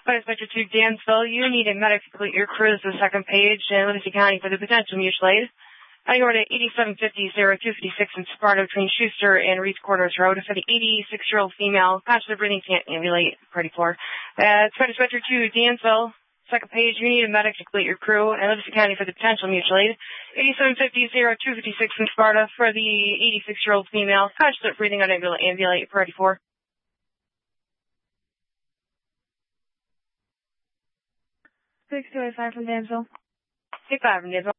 Dispatcher to Dansville, you need a medic to complete your cruise to the second page in Livingston County for the potential mutual aid. You're at 8750-0256 in Sparta between Schuster and Reed's Quarters Road for the 86-year-old female, conscious of breathing, can't ambulate, party floor. Dispatcher to Dansville, second page, you need a medic to complete your crew in Livingston County for the potential mutual aid. 8750-0256 in Sparta for the 86-year-old female, conscious of breathing, unable to ambulate, party floor. 6285 from Dansville. 85 from Dansville.